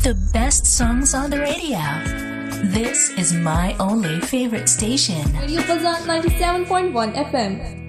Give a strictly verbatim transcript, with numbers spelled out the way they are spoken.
The best songs on the radio. This is my only favorite station. Radio Fazan ninety-seven point one F M.